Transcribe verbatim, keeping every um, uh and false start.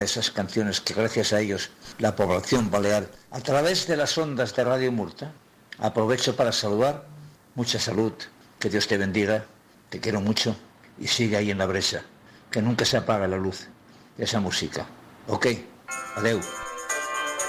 esas canciones que gracias a ellos la población balear, a través de las ondas de Radio Murta, aprovecho para saludar, mucha salud, que Dios te bendiga, te quiero mucho y sigue ahí en la brecha, que nunca se apaga la luz de esa música. Ok, adeu.